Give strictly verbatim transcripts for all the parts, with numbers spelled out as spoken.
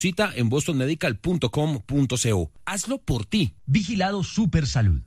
Cita en boston medical punto com punto co. Hazlo por ti. Vigilado Supersalud.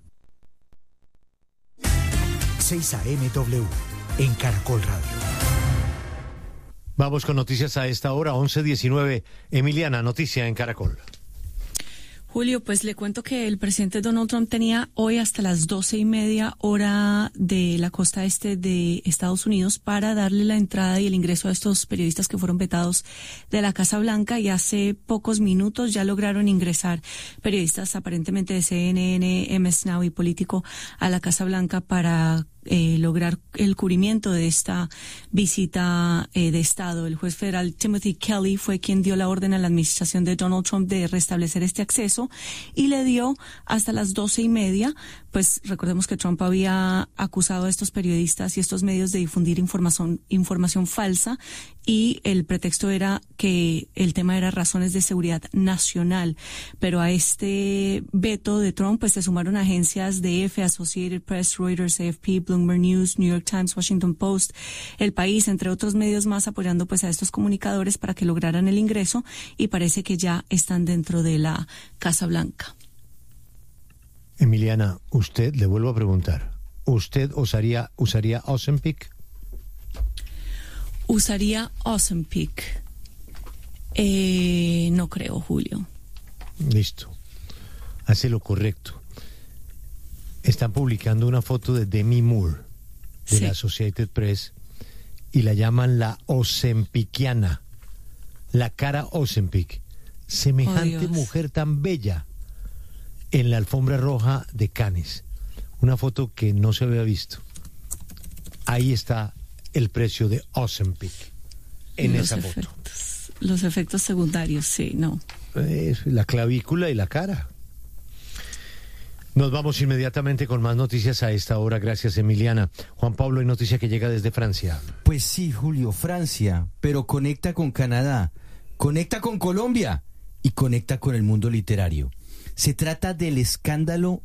seis A M W en Caracol Radio. Vamos con noticias a esta hora, once diecinueve. Emiliana, noticia en Caracol. Julio, pues le cuento que el presidente Donald Trump tenía hoy hasta las doce y media hora de la costa este de Estados Unidos para darle la entrada y el ingreso a estos periodistas que fueron vetados de la Casa Blanca, y hace pocos minutos ya lograron ingresar periodistas aparentemente de C N N, M S Now y Político a la Casa Blanca para Eh, lograr el cubrimiento de esta visita eh, de Estado. El juez federal Timothy Kelly fue quien dio la orden a la administración de Donald Trump de restablecer este acceso y le dio hasta las doce y media. Pues recordemos que Trump había acusado a estos periodistas y estos medios de difundir información, información falsa, y el pretexto era que el tema era razones de seguridad nacional. Pero a este veto de Trump pues se sumaron agencias de E F, Associated Press, Reuters, A F P, Bloomberg News, New York Times, Washington Post, El País, entre otros medios más, apoyando pues a estos comunicadores para que lograran el ingreso, y parece que ya están dentro de la Casa Blanca. Emiliana, usted, le vuelvo a preguntar, ¿usted usaría, usaría Ozempic? ¿Usaría Ozempic? Eh, no creo, Julio. Listo. Hace lo correcto. Están publicando una foto de Demi Moore, de sí. la Associated Press, y la llaman la Ozempiciana, la cara Ozempic. Semejante oh, mujer tan bella en la alfombra roja de Cannes. Una foto que no se había visto. Ahí está el precio de Ozempic en los esa efectos, foto. Los efectos secundarios, sí, no. Es la clavícula y la cara. Nos vamos inmediatamente con más noticias a esta hora. Gracias, Emiliana. Juan Pablo, hay noticia que llega desde Francia. Pues sí, Julio, Francia, pero conecta con Canadá, conecta con Colombia y conecta con el mundo literario. Se trata del escándalo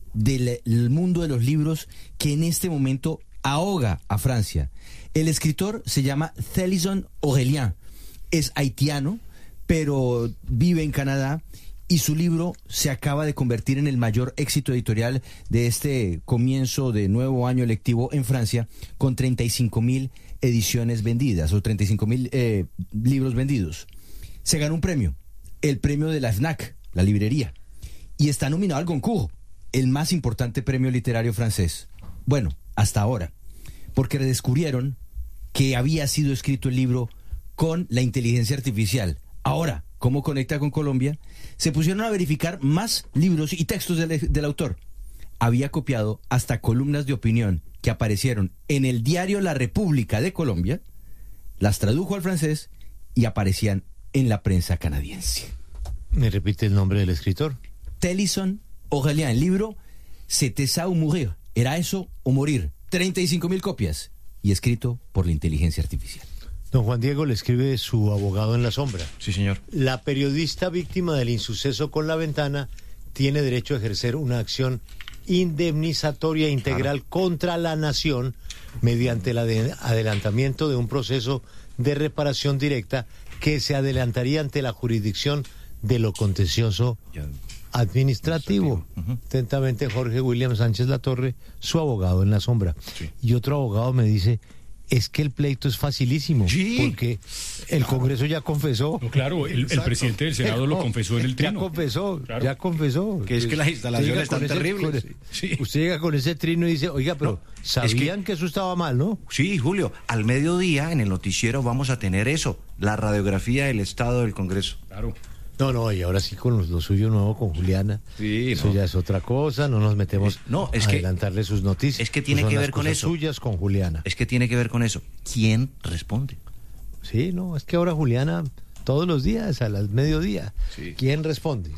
del el mundo de los libros que en este momento ahoga a Francia. El escritor se llama Thélisson Aurélien, es haitiano, pero vive en Canadá, y su libro se acaba de convertir en el mayor éxito editorial de este comienzo de nuevo año lectivo en Francia, con treinta y cinco mil ediciones vendidas, o treinta y cinco mil eh, libros vendidos. Se ganó un premio, el premio de la FNAC, la librería, y está nominado al Goncourt, el más importante premio literario francés. Bueno, hasta ahora, porque descubrieron que había sido escrito el libro con la inteligencia artificial. Ahora, ¿cómo conecta con Colombia? Se pusieron a verificar más libros y textos del, del autor. Había copiado hasta columnas de opinión que aparecieron en el diario La República de Colombia, las tradujo al francés y aparecían en la prensa canadiense. ¿Me repite el nombre del escritor? Thélisson Aurélien. El libro C'était ça ou mourir, era eso o morir. treinta y cinco mil copias, y escrito por la inteligencia artificial. Don Juan Diego, le escribe su abogado en la sombra. Sí, señor. La periodista víctima del insuceso con La Ventana tiene derecho a ejercer una acción indemnizatoria integral claro. contra la nación mediante el adelantamiento de un proceso de reparación directa que se adelantaría ante la jurisdicción de lo contencioso administrativo. Uh-huh. Atentamente, Jorge William Sánchez Latorre, su abogado en la sombra. Sí. Y otro abogado me dice, es que el pleito es facilísimo, sí. porque el claro. Congreso ya confesó. No, claro, el, el presidente del Senado lo confesó en el trino. Ya confesó, claro. ya confesó. Que es que las instalaciones están terribles. Ese, sí. Usted llega con ese trino y dice, oiga, pero no, sabían es que, que eso estaba mal, ¿no? Sí, Julio, al mediodía en el noticiero vamos a tener eso, la radiografía del estado del Congreso. Claro. No, no, y ahora sí con lo, lo suyo nuevo con Juliana. Sí, eso no. ya es otra cosa, no nos metemos es, no, es a que, adelantarle sus noticias. Es que tiene pues que ver con eso. Suyas con Juliana. Es que tiene que ver con eso. ¿Quién responde? Sí, no, es que ahora Juliana todos los días a las mediodía. Sí. ¿Quién responde?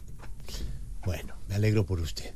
Bueno, me alegro por usted.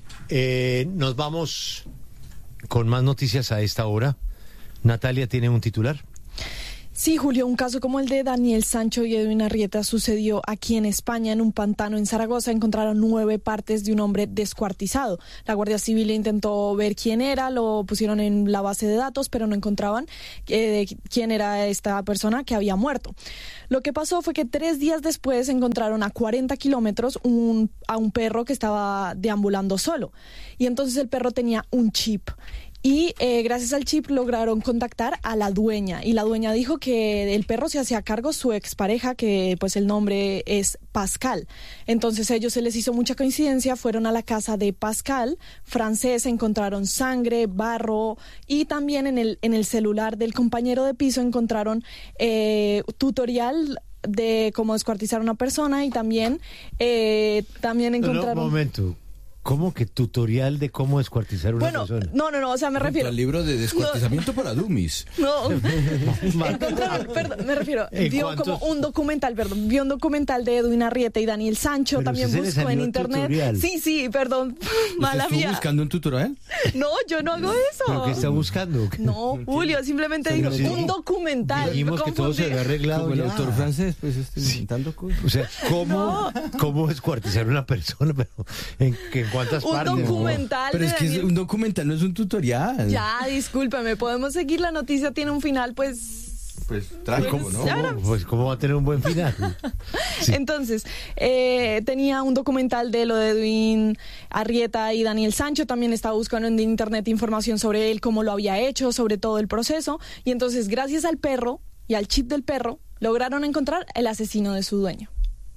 Eh, nos vamos con más noticias a esta hora. Natalia tiene un titular. Sí, Julio, un caso como el de Daniel Sancho y Edwin Arrieta sucedió aquí en España. En un pantano en Zaragoza encontraron nueve partes de un hombre descuartizado. La Guardia Civil intentó ver quién era, lo pusieron en la base de datos, pero no encontraban eh, quién era esta persona que había muerto. Lo que pasó fue que tres días después encontraron a cuarenta kilómetros un, a un perro que estaba deambulando solo. Y entonces el perro tenía un chip. Y eh, gracias al chip lograron contactar a la dueña. Y la dueña dijo que el perro se hacía cargo su expareja, que pues el nombre es Pascal. Entonces a ellos se les hizo mucha coincidencia, fueron a la casa de Pascal, francés, encontraron sangre, barro y también en el, en el celular del compañero de piso encontraron eh, tutorial de cómo descuartizar a una persona y también, eh, también encontraron... No, no, un momento. ¿Cómo que tutorial de cómo descuartizar una bueno, persona? No, no, no, o sea, me refiero... El libro de descuartizamiento no. para dummies. No, encontraron, perdón, me refiero, vio ¿cuántos? como un documental, perdón, vio un documental de Edwin Arrieta y Daniel Sancho, pero también buscó en internet. Tutorial. Sí, sí, perdón, mala ¿Estuvo mía. buscando un tutorial? No, yo no hago eso. ¿Pero qué está buscando? No, Julio, simplemente digo, sí. un documental. Dijimos que todo se había arreglado. Como el ya. autor francés, pues este, sí. inventando cosas. O sea, ¿cómo, no. ¿cómo descuartizar a una persona? Pero ¿en, en cuántas un partes? Un documental. Pero es que Daniel... un documental no es un tutorial. Ya, discúlpeme, podemos seguir. La noticia tiene un final, pues... Pues trágico, pues, ¿no? ¿Cómo? Pues ¿cómo va a tener un buen final? Sí. Entonces, eh, tenía un documental de lo de Edwin Arrieta y Daniel Sancho. También estaba buscando en internet información sobre él, cómo lo había hecho, sobre todo el proceso. Y entonces, gracias al perro y al chip del perro, lograron encontrar el asesino de su dueño.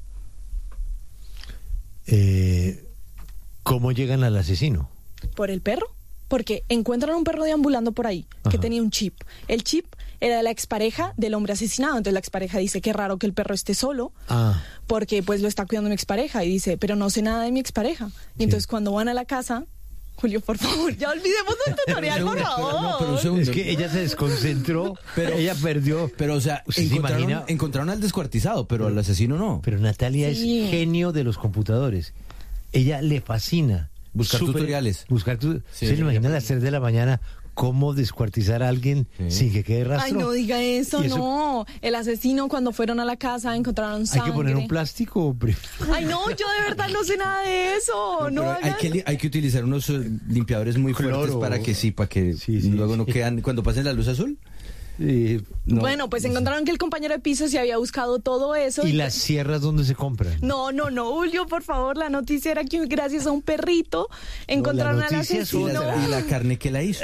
Eh... ¿Cómo llegan al asesino? Por el perro, porque encuentran un perro deambulando por ahí que Ajá. tenía un chip. El chip era de la expareja del hombre asesinado. Entonces la expareja dice, qué raro que el perro esté solo, ah. porque pues lo está cuidando mi expareja. Y dice, pero no sé nada de mi expareja. Y sí. entonces cuando van a la casa... Julio, por favor, ya olvidemos del tutorial, por favor. No, pero un segundo. Es que ella se desconcentró, pero ella perdió. Pero, o sea, encontraron, encontraron al descuartizado, pero, pero al asesino no. Pero Natalia sí. es genio de los computadores. Ella le fascina buscar super, tutoriales. Buscar tu, sí, ¿Se le imagina a las tres de la mañana cómo descuartizar a alguien sí. sin que quede rastro? Ay, no diga eso, eso, no. El asesino, cuando fueron a la casa, encontraron sangre. ¿Hay que poner un plástico? Ay, no, yo de verdad no sé nada de eso. No, no hay, que, hay que utilizar unos limpiadores muy Cloro. fuertes para que sí, para que sí, sí, luego sí. no quedan, cuando pasen la luz azul. Eh, no, bueno, pues encontraron que el compañero de piso se había buscado todo eso. ¿Y, y las sierras dónde se compran? No, no, no, Julio, por favor, la noticia era que gracias a un perrito encontraron no, al asesino. Y la, y la carne que la hizo.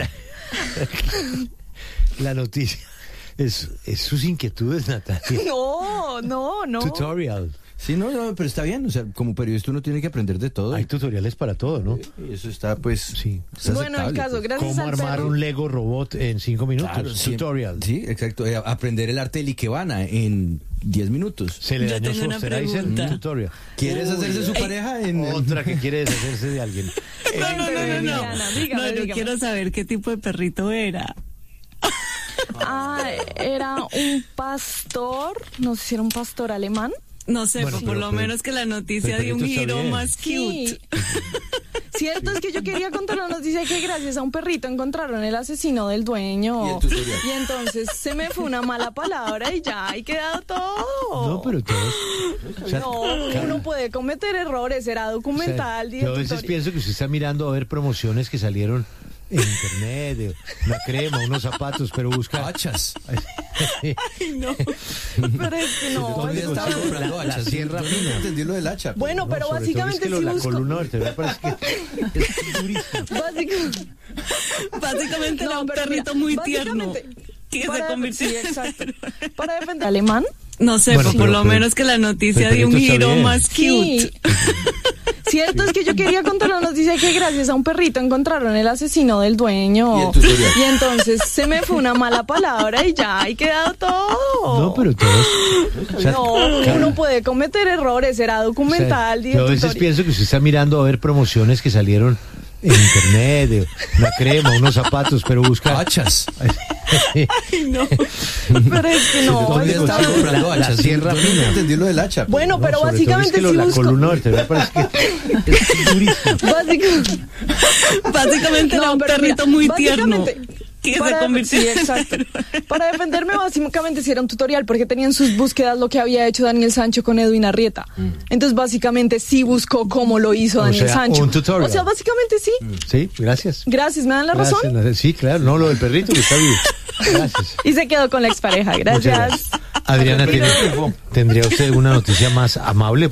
La noticia es, es sus inquietudes, Natalia. No, no, no. Tutorial. Sí, no, no, pero está bien, o sea, como periodista uno tiene que aprender de todo. Hay tutoriales para todo, ¿no? Y eso está, pues, sí. Está bueno, el caso, pues. gracias ¿Cómo al armar perro? un Lego robot en cinco minutos? Claro, tutorial. Sí, exacto. Eh, aprender el arte del Ikebana en diez minutos. Se le dañó su Osterizer, tutorial. ¿Quieres Uy, hacerse su pareja? En otra que quiere deshacerse de alguien. No, no, no, no, no. Diana, dígame, no, yo dígame. quiero saber qué tipo de perrito era. Ah, era un pastor, no sé si era un pastor alemán. No sé, bueno, pero por pero, lo pero, menos que la noticia dio un giro más cute. Sí. Cierto es que yo quería contar la noticia que gracias a un perrito encontraron el asesino del dueño. Y, y entonces se me fue una mala palabra y ya, hay quedado todo. No, pero todos. O sea, no, claro. Uno puede cometer errores, era documental. O sea, yo a veces tutorial. pienso que usted está mirando a ver promociones que salieron en internet, una crema, unos zapatos, pero busca hachas. Ay, no. Pero es que no. Todavía estaba comprando hachas. La sierra fina. No entendí lo del hacha. Bueno, pero no, básicamente es que lo, sí la busco. columna vertebral parece que es durísimo. Básicamente, básicamente no, era un perrito muy tierno que se convirtió. Sí, exacto. Para defender alemán. No sé, bueno, pero por lo pero, menos que la noticia dio un giro más cute. Sí. Cierto es que yo quería contar la noticia que gracias a un perrito encontraron el asesino del dueño. Y, y entonces se me fue una mala palabra y ya, hay quedado todo. No, pero todos. O sea, no, claro. Uno puede cometer errores, era documental. O sea, yo a veces pienso que usted está mirando a ver promociones que salieron en internet, una crema, unos zapatos, pero busca hachas. Ay, no. Pero es que no. Todavía estaba comprando la, hachas. La sierra fina. No entendí lo del hacha. Bueno, pero no, básicamente es que lo, sí la busco. columna vertebral parece que es durísimo. Básicamente, básicamente no, era un perrito mira, muy tierno que para se convirtió. Sí, exacto. Para defenderme, básicamente, sí era un tutorial, porque tenían sus búsquedas lo que había hecho Daniel Sancho con Edwin Arrieta. Mm. Entonces, básicamente, sí buscó cómo lo hizo Daniel o sea, Sancho. Un tutorial. O sea, básicamente sí. Sí, gracias. Gracias, ¿me dan la gracias. razón? Sí, claro, no lo del perrito que está vivo. Gracias. Y se quedó con la expareja. Gracias. Adriana, ¿tiene, ¿tendría usted una noticia más amable?